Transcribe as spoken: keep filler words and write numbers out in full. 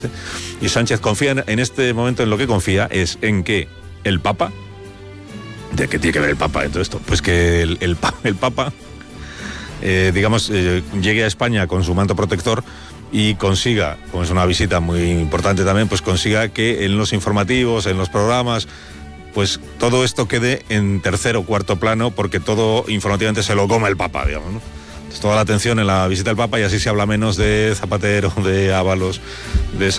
Y Sánchez confía en, en este momento, en lo que confía es en que el Papa, ¿de qué tiene que ver el Papa en todo esto? Pues que el, el, el Papa, eh, digamos, eh, llegue a España con su manto protector y consiga, como es una visita muy importante también, pues consiga que en los informativos, en los programas, pues todo esto quede en tercer o cuarto plano, porque todo informativamente se lo coma el Papa, digamos, ¿no? Entonces, toda la atención en la visita del Papa, y así se habla menos de Zapatero, de Ábalos, de